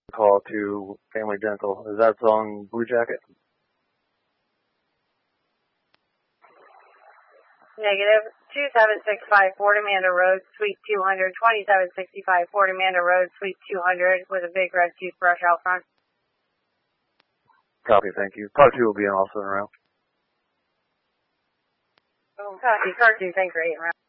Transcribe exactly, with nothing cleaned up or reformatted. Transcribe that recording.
Call to Family Dental. Is that song Blue Jacket? Negative. two seven six five Fort Amanda Road, Suite two hundred, twenty-seven sixty-five Fort Amanda Road, Suite two hundred, with a big red toothbrush out front. Copy, thank you. Car two will be also in route. Oh, copy. Car two, thanks for eight round.